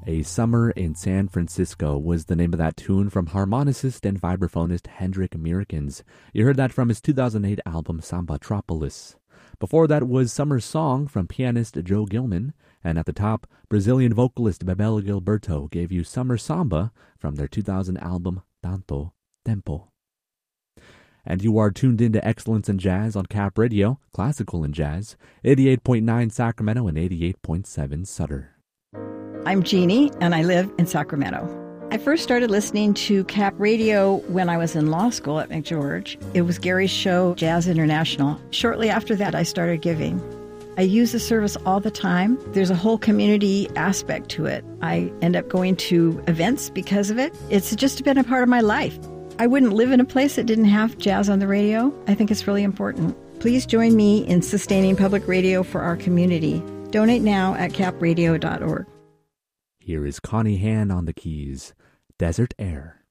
A Summer in San Francisco was the name of that tune from harmonicist and vibraphonist Hendrik Mirkens. You heard that from his 2008 album Sambatropolis. Before that was Summer Song from pianist Joe Gilman. And at the top, Brazilian vocalist Bebel Gilberto gave you Summer Samba from their 2000 album Tanto Tempo. And you are tuned into Excellence in Jazz on Cap Radio, classical and jazz, 88.9 Sacramento and 88.7 Sutter. I'm Jeannie, and I live in Sacramento. I first started listening to Cap Radio when I was in law school at McGeorge. It was Gary's show, Jazz International. Shortly after that, I started giving. I use the service all the time. There's a whole community aspect to it. I end up going to events because of it. It's just been a part of my life. I wouldn't live in a place that didn't have jazz on the radio. I think it's really important. Please join me in sustaining public radio for our community. Donate now at capradio.org. Here is Connie Han on the keys, Desert Air.